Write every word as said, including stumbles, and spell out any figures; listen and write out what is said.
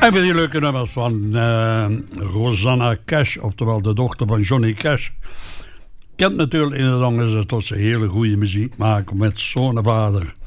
En voor die leuke nummers van uh, Rosanna Cash, oftewel de dochter van Johnny Cash. Kent natuurlijk in het Engels dat ze hele goede muziek maken met zo'n vader.